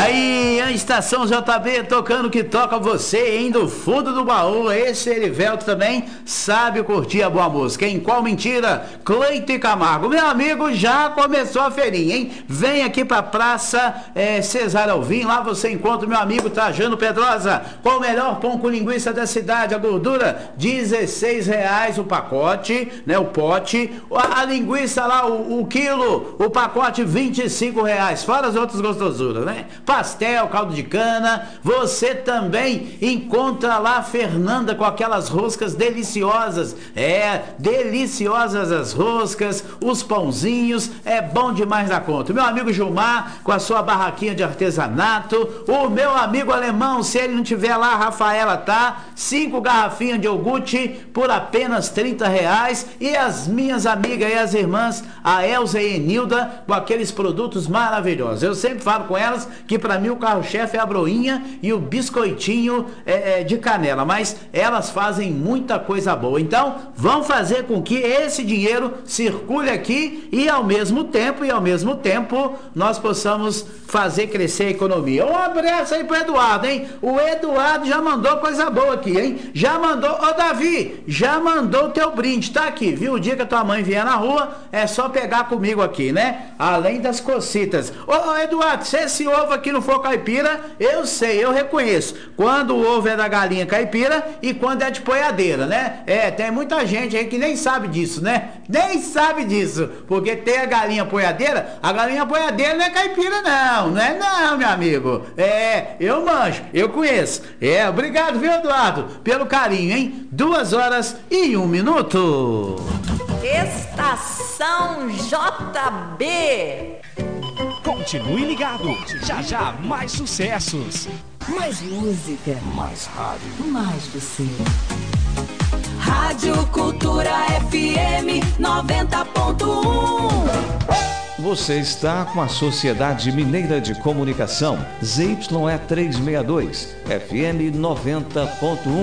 Aí, a Estação JB tocando que toca você, hein, do fundo do baú. Esse Erivelto também sabe curtir a boa música, hein? Qual mentira? Cleito e Camargo. Meu amigo, já começou a feirinha, hein? Vem aqui pra Praça Cesar Alvim, lá você encontra o meu amigo Trajano Pedrosa, com o melhor pão com linguiça da cidade, a gordura, R$16 o pacote, né, o pote, a linguiça lá, o quilo, o pacote, R$25, fora as outras gostosuras, né? Pastel, caldo de cana. Você também encontra lá a Fernanda com aquelas roscas deliciosas. Deliciosas as roscas, os pãozinhos, é bom demais da conta. Meu amigo Gilmar com a sua barraquinha de artesanato. O meu amigo alemão, se ele não tiver lá, a Rafaela tá. 5 garrafinhas de iogurte por apenas R$30. E as minhas amigas e as irmãs, a Elza e a Enilda, com aqueles produtos maravilhosos. Eu sempre falo com elas que para mim o carro-chefe é a broinha e o biscoitinho de canela, mas elas fazem muita coisa boa. Então, vão fazer com que esse dinheiro circule aqui e ao mesmo tempo nós possamos fazer crescer a economia. Um abraço aí pro Eduardo, hein? O Eduardo já mandou coisa boa aqui, hein? Já mandou, ô Davi, já mandou o teu brinde, tá aqui, viu? O dia que a tua mãe vier na rua, é só pegar comigo aqui, né? Além das cocitas. Ô Eduardo, se esse ovo aqui não for caipira, eu sei, eu reconheço. Quando o ovo é da galinha caipira e quando é de poiadeira, né? Tem muita gente aí que nem sabe disso, né? Nem sabe disso, porque tem a galinha poiadeira não é caipira não é não, meu amigo. Eu manjo, eu conheço. Obrigado, viu, Eduardo, pelo carinho, hein? 2h01. Estação JB. Continue ligado, já mais sucessos. Mais música, mais rádio, mais você. Rádio Cultura FM 90.1. Você está com a Sociedade Mineira de Comunicação, ZYE 362, FM 90.1.